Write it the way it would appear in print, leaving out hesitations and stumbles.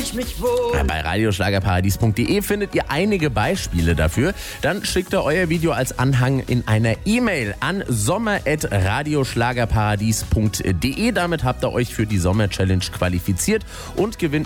ich mich wohl. Bei radioschlagerparadies.de findet ihr einige Beispiele dafür. Dann schickt ihr euer Video als Anhang in einer E-Mail an sommer@radioschlagerparadies.de. Damit habt ihr euch für die Sommer-Challenge qualifiziert und gewinnt